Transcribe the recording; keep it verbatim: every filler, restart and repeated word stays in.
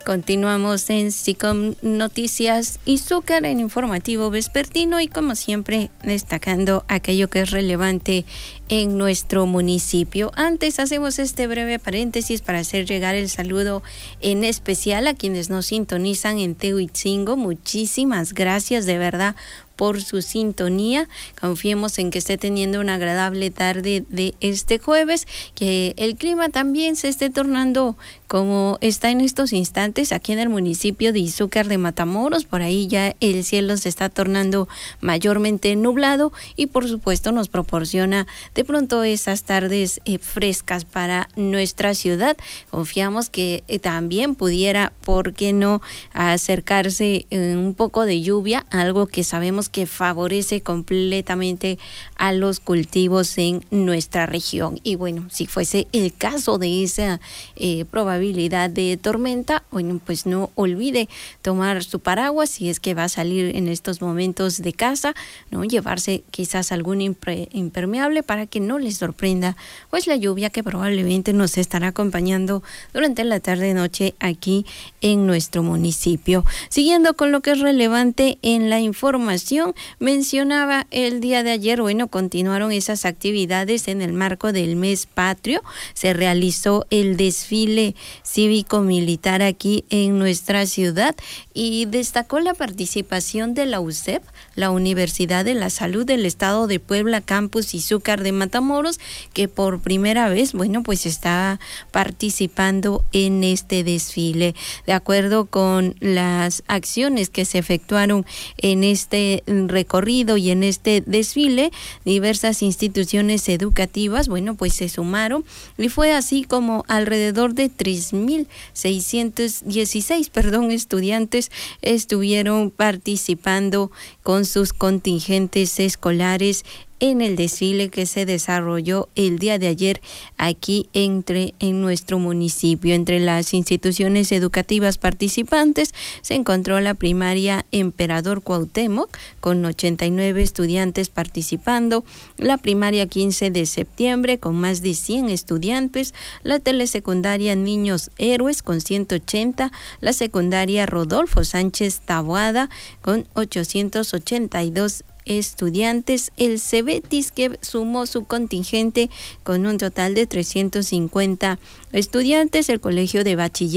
Continuamos en SICOM Noticias Izúcar en informativo vespertino y como siempre destacando aquello que es relevante en nuestro municipio. Antes hacemos este breve paréntesis para hacer llegar el saludo en especial a quienes nos sintonizan en Tehuitzingo. Muchísimas gracias de verdad por su sintonía. Confiemos en que esté teniendo una agradable tarde de este jueves, que el clima también se esté tornando como está en estos instantes aquí en el municipio de Izúcar de Matamoros. Por ahí ya el cielo se está tornando mayormente nublado y por supuesto nos proporciona de pronto esas tardes eh, frescas para nuestra ciudad. Confiamos que eh, también pudiera, ¿por qué no?, acercarse eh, un poco de lluvia, algo que sabemos que favorece completamente a los cultivos en nuestra región. Y bueno, si fuese el caso de esa eh, probabilidad de tormenta, bueno, pues no olvide tomar su paraguas si es que va a salir en estos momentos de casa, ¿no? Llevarse quizás algún impre- impermeable para que no les sorprenda pues la lluvia que probablemente nos estará acompañando durante la tarde-noche aquí en nuestro municipio. Siguiendo con lo que es relevante en la información, mencionaba el día de ayer, bueno, continuaron esas actividades en el marco del mes patrio. Se realizó el desfile cívico-militar aquí en nuestra ciudad y destacó la participación de la U C E P, la Universidad de la Salud del Estado de Puebla, Campus Izúcar de Matamoros, que por primera vez, bueno, pues está participando en este desfile. De acuerdo con las acciones que se efectuaron en este recorrido y en este desfile, diversas instituciones educativas, bueno, pues se sumaron y fue así como alrededor de tres mil seiscientos dieciséis, perdón, estudiantes estuvieron participando con sus contingentes escolares en el desfile que se desarrolló el día de ayer aquí entre en nuestro municipio. Entre las instituciones educativas participantes se encontró la primaria Emperador Cuauhtémoc con ochenta y nueve estudiantes participando, la primaria quince de septiembre con más de cien estudiantes, la telesecundaria Niños Héroes con ciento ochenta, la secundaria Rodolfo Sánchez Taboada con ochocientos ochenta y dos estudiantes, el Cebetis que sumó su contingente con un total de trescientos cincuenta estudiantes, el Colegio de Bachiller